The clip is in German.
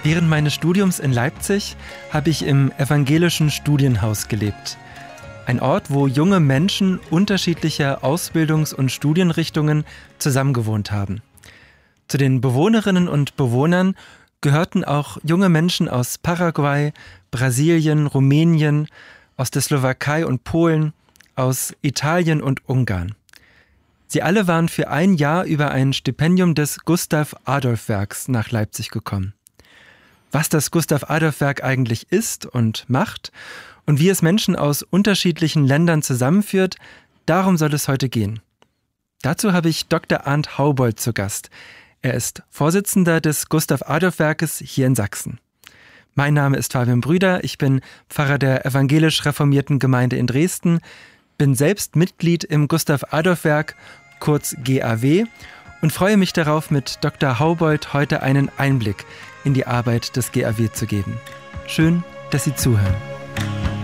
Während meines Studiums in Leipzig habe ich im evangelischen Studienhaus gelebt. Ein Ort, wo junge Menschen unterschiedlicher Ausbildungs- und Studienrichtungen zusammengewohnt haben. Zu den Bewohnerinnen und Bewohnern gehörten auch junge Menschen aus Paraguay, Brasilien, Rumänien, aus der Slowakei und Polen, aus Italien und Ungarn. Sie alle waren für ein Jahr über ein Stipendium des Gustav-Adolf-Werks nach Leipzig gekommen. Was das Gustav-Adolf-Werk eigentlich ist und macht und wie es Menschen aus unterschiedlichen Ländern zusammenführt, darum soll es heute gehen. Dazu habe ich Dr. Arndt Haubold zu Gast. Er ist Vorsitzender des Gustav-Adolf-Werkes hier in Sachsen. Mein Name ist Fabian Brüder, ich bin Pfarrer der evangelisch-reformierten Gemeinde in Dresden, bin selbst Mitglied im Gustav-Adolf-Werk, kurz GAW, und freue mich darauf, mit Dr. Haubold heute einen Einblick in die Arbeit des GAW zu geben. Schön, dass Sie zuhören.